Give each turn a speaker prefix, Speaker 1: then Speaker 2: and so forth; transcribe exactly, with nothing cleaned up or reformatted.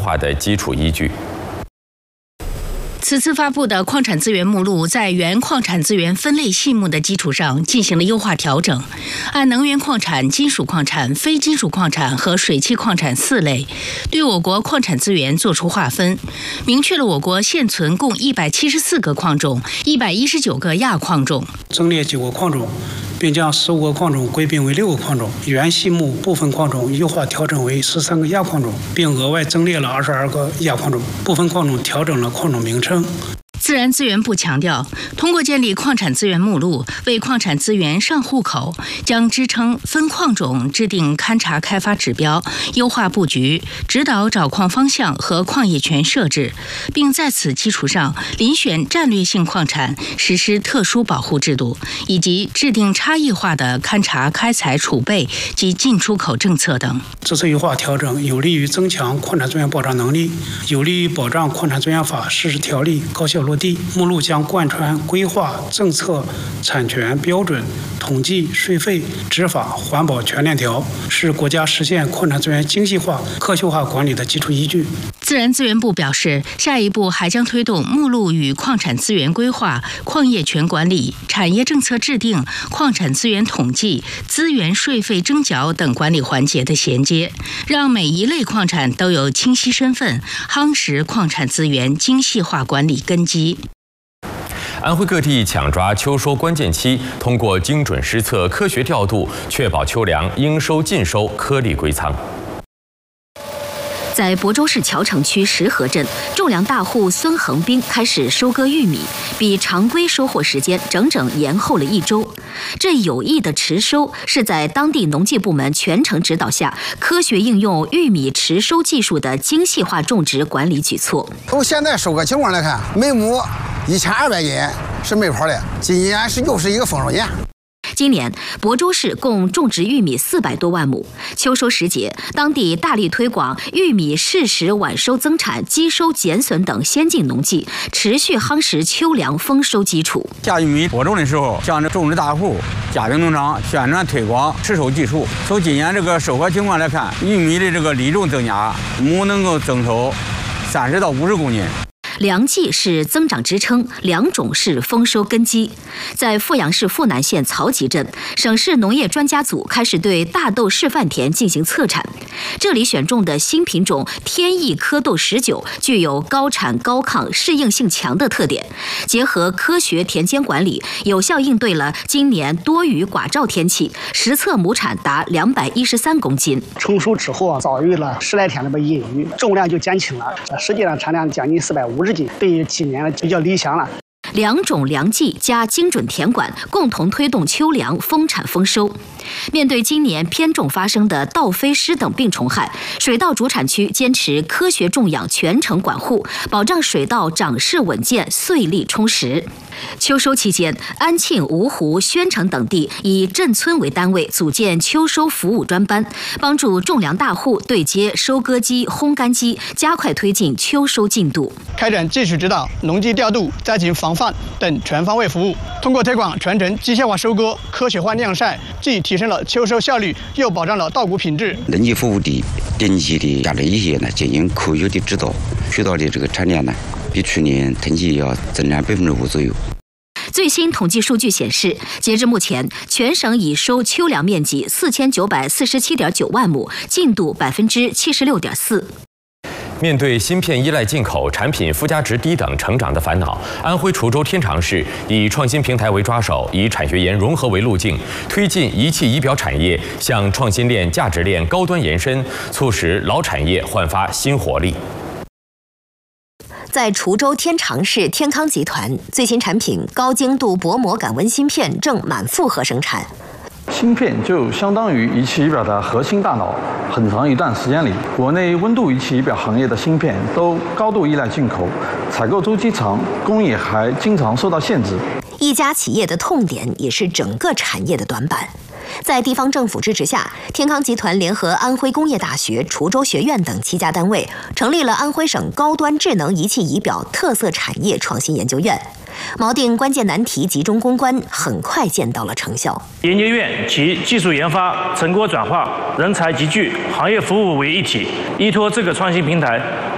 Speaker 1: 化的基础依据。
Speaker 2: 此次发布的矿产资源目录，在原矿产资源分类细目的基础上进行了优化调整，按能源矿产、金属矿产、非金属矿产和水汽矿产四类，对我国矿产资源作出划分，明确了我国现存共一百七十四个矿种、一百一十九个亚矿种，
Speaker 3: 增列九个矿种，并将十五个矿种归并为六个矿种，原细目部分矿种优化调整为十三个亚矿种，并额外增列了二十二个亚矿种，部分矿种调整了矿种名称。
Speaker 2: 自然资源部强调，通过建立矿产资源目录，为矿产资源上户口，将支撑分矿种制定勘查开发指标，优化布局，指导找矿方向和矿业权设置，并在此基础上遴选战略性矿产，实施特殊保护制度，以及制定差异化的勘查开采储备及进出口政策等。
Speaker 3: 这次优化调整有利于增强矿产资源保障能力，有利于保障《矿产资源法》实施条例高效落地。 目录将贯穿规划、政策、产权标准、统计、税费、执法、环保全链条，是国家实现矿产资源精细化、科学化管理的基础依据。
Speaker 2: 自然资源部表示，下一步还将推动目录与矿产资源规划、矿业权管理、产业政策制定、矿产资源统计、资源税费征缴等管理环节的衔接，让每一类矿产都有清晰身份，夯实矿产资源精细化管理根基。
Speaker 1: 安徽各地抢抓秋收关键期，通过精准施测、科学调度，确保秋粮应收尽收，颗粒归仓。
Speaker 4: 在亳州市谯城区石河镇，种粮大户孙恒斌开始收割玉米，比常规收获时间整整延后了一周。这有意的迟收是在当地农技部门全程指导下，科学应用玉米迟收技术的精细化种植管理举措。
Speaker 5: 从现在收割情况来看，每亩一千二百斤是没跑的，今年是又是一个丰收年。
Speaker 4: 今年，亳州市共种植玉米四百多万亩。秋收时节，当地大力推广玉米适时晚收增产、积收减损等先进农技，持续夯实秋粮丰收基础。
Speaker 6: 下玉米播种的时候，向着种植大户、家庭农场宣传推广迟收技术。从今年这个收获情况来看，玉米的这个粒重增加，亩能够增收三十到五十公斤。
Speaker 4: 粮技是增长支撑，粮种是丰收根基。在阜阳市阜南县曹集镇，省市农业专家组开始对大豆示范田进行测产。这里选种的新品种天意蝌蚪十九具有高产高抗、适应性强的特点，结合科学田间管理，有效应对了今年多雨寡照天气，实测亩产达两百一十三公斤。
Speaker 7: 成熟之后啊，遭遇了十来天的阴雨，重量就减轻了，实际上产量将近四百五十斤，对今年比较理想了。
Speaker 4: 两种粮技加精准田管，共同推动秋粮丰产丰收。面对今年偏重发生的稻飞虱等病虫害，水稻主产区坚持科学种养全程管护，保障水稻长势稳健、穗粒充实。秋收期间，安庆、芜湖、宣城等地以镇村为单位组建秋收服务专班，帮助种粮大户对接收割机、烘干机，加快推进秋收进度。
Speaker 8: 开展技术指导、农机调度、灾情防范等全方位服务。通过推广全程机械化收割、科学化晾晒，既提升了秋收效率，又保障了稻谷品质。
Speaker 9: 农机服务的定期的下来一些呢，进行科学的指导，水稻的这个产量呢，比去年同期要增长百分之五左右。
Speaker 4: 最新统计数据显示，截至目前，全省已收秋粮面积四千九百四十七点九万亩，进度百分之七十六点四。
Speaker 1: 面对芯片依赖进口、产品附加值低等成长的烦恼，安徽滁州天长市以创新平台为抓手，以产学研融合为路径，推进仪器仪表产业向创新链、价值链高端延伸，促使老产业焕发新活力。
Speaker 10: 在滁州天长市天康集团，最新产品高精度薄膜感温芯片正满负荷生产。
Speaker 11: 芯片就相当于仪器仪表的核心大脑。很长一段时间里，国内温度仪器仪表行业的芯片都高度依赖进口，采购周期长，工艺还经常受到限制。
Speaker 10: 一家企业的痛点，也是整个产业的短板。在地方政府支持下，天康集团联合安徽工业大学、滁州学院等七家单位，成立了安徽省高端智能仪器仪表特色产业创新研究院。锚定关键难题，集中攻关，很快见到了成效。
Speaker 12: 研究院集技术研发、成果转化、人才集聚、行业服务为一体，依托这个创新平台，